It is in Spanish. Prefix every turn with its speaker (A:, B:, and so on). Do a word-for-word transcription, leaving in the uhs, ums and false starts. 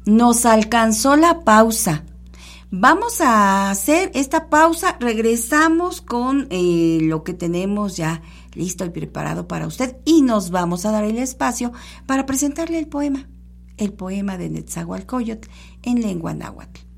A: nos alcanzó la pausa. Vamos a hacer esta pausa, regresamos con eh, lo que tenemos ya listo y preparado para usted y nos vamos a dar el espacio para presentarle el poema, el poema de Netzahualcóyotl en lengua náhuatl.